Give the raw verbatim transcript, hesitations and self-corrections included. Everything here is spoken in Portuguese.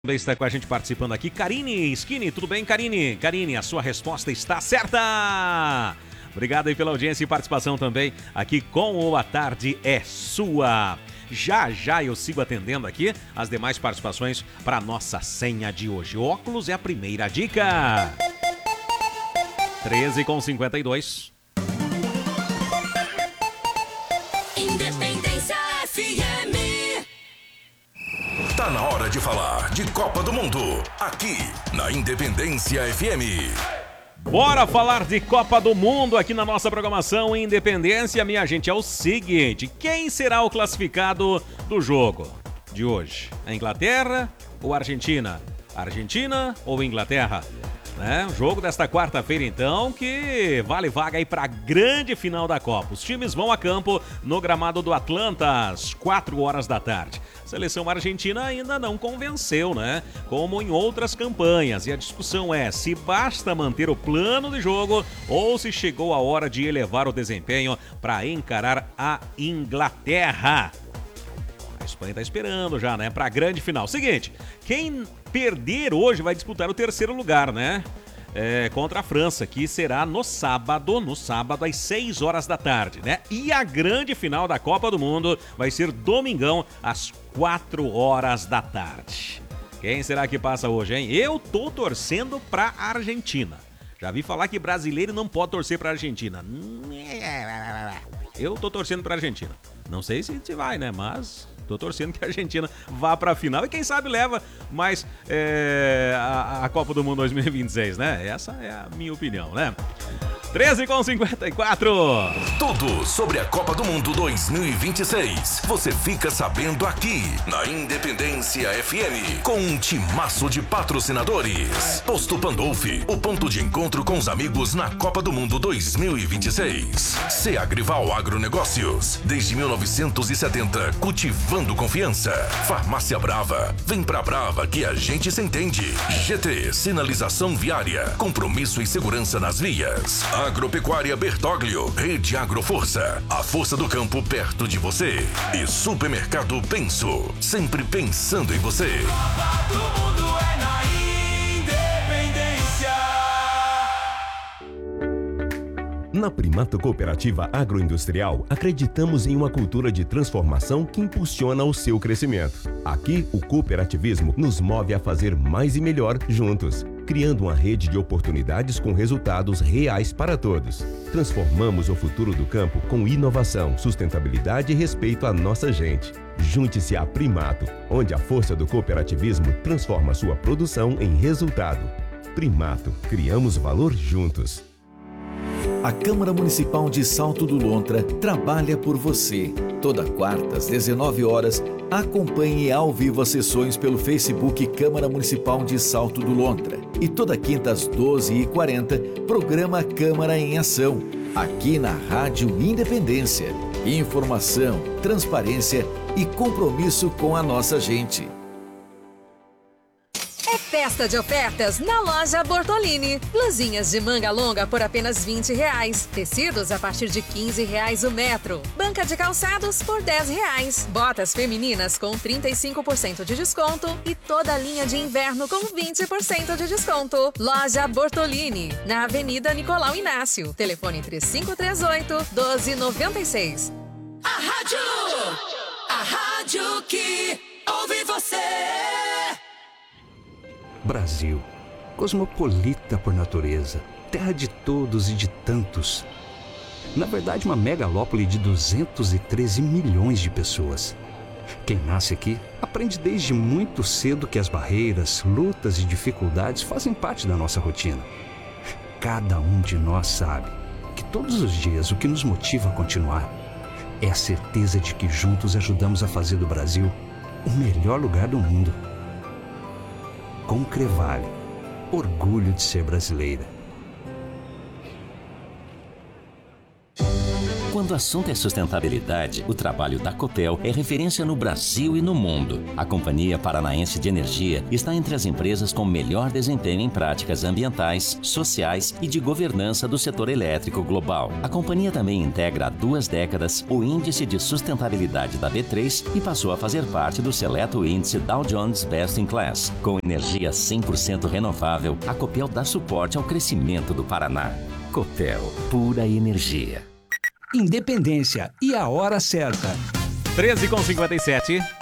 Também está com a gente participando aqui, Karine Skinny. Tudo bem, Karine? Karine, a sua resposta está certa! Obrigado aí pela audiência e participação também aqui com o A Tarde é Sua. Já, já eu sigo atendendo aqui as demais participações para a nossa senha de hoje. Óculos é a primeira dica. treze com cinquenta e dois. Independência F M. Tá na hora de falar de Copa do Mundo, aqui na Independência F M. Bora falar de Copa do Mundo aqui na nossa programação Independência. Minha gente, é o seguinte: quem será o classificado do jogo de hoje? A Inglaterra ou a Argentina? Argentina ou Inglaterra? Né? O jogo desta quarta-feira, então, que vale vaga aí para a grande final da Copa. Os times vão a campo no gramado do Atlanta às quatro horas da tarde. A seleção argentina ainda não convenceu, né? Como em outras campanhas. E a discussão é se basta manter o plano de jogo ou se chegou a hora de elevar o desempenho para encarar a Inglaterra. A Espanha tá esperando já, né? Para a grande final. Seguinte, quem perder hoje vai disputar o terceiro lugar, né? É, contra a França, que será no sábado, no sábado às seis horas da tarde, né? E a grande final da Copa do Mundo vai ser domingão às quatro horas da tarde. Quem será que passa hoje, hein? Eu tô torcendo pra Argentina. Já vi falar que brasileiro não pode torcer pra Argentina. Eu tô torcendo pra Argentina. Não sei se, se vai, né? Mas tô torcendo que a Argentina vá pra final e quem sabe leva mais é, a, a Copa do Mundo dois mil e vinte e seis, né? Essa é a minha opinião, né? treze com cinquenta e quatro. Tudo sobre a Copa do Mundo dois mil e vinte e seis. Você fica sabendo aqui na Independência F M com um timaço de patrocinadores. Posto Pandolfi, o ponto de encontro com os amigos na Copa do Mundo dois mil e vinte e seis. Seagrival Agronegócios, desde mil novecentos e setenta, cultivando confiança. Farmácia Brava, vem pra Brava que a gente se entende. G T, sinalização viária, compromisso e segurança nas vias. Agropecuária Bertoglio, Rede Agroforça, a força do campo perto de você. E Supermercado Penso, sempre pensando em você. Copa do Mundo é na Independência. Na Primato Cooperativa Agroindustrial, acreditamos em uma cultura de transformação que impulsiona o seu crescimento. Aqui, o cooperativismo nos move a fazer mais e melhor juntos, criando uma rede de oportunidades com resultados reais para todos. Transformamos o futuro do campo com inovação, sustentabilidade e respeito à nossa gente. Junte-se a Primato, onde a força do cooperativismo transforma sua produção em resultado. Primato, criamos valor juntos. A Câmara Municipal de Salto do Lontra trabalha por você. Toda quarta, às dezenove horas, acompanhe ao vivo as sessões pelo Facebook Câmara Municipal de Salto do Lontra. E toda quinta, às doze e quarenta, programa Câmara em Ação, aqui na Rádio Independência. Informação, transparência e compromisso com a nossa gente. Festa de ofertas na loja Bortolini. Blusinhas de manga longa por apenas vinte reais. Tecidos a partir de quinze reais o metro. Banca de calçados por dez reais. Botas femininas com trinta e cinco por cento de desconto. E toda a linha de inverno com vinte por cento de desconto. Loja Bortolini, na Avenida Nicolau Inácio. Telefone três cinco três oito, um dois nove seis. A rádio, a rádio que ouve você. Brasil, cosmopolita por natureza, terra de todos e de tantos. Na verdade, uma megalópole de duzentos e treze milhões de pessoas. Quem nasce aqui aprende desde muito cedo que as barreiras, lutas e dificuldades fazem parte da nossa rotina. Cada um de nós sabe que todos os dias o que nos motiva a continuar é a certeza de que juntos ajudamos a fazer do Brasil o melhor lugar do mundo. Concrevale, orgulho de ser brasileira. Quando o assunto é sustentabilidade, o trabalho da Copel é referência no Brasil e no mundo. A Companhia Paranaense de Energia está entre as empresas com melhor desempenho em práticas ambientais, sociais e de governança do setor elétrico global. A companhia também integra há duas décadas o Índice de Sustentabilidade da B três e passou a fazer parte do seleto índice Dow Jones Best in Class. Com energia cem por cento renovável, a Copel dá suporte ao crescimento do Paraná. Copel, pura energia. Independência e a hora certa. treze com cinquenta e sete.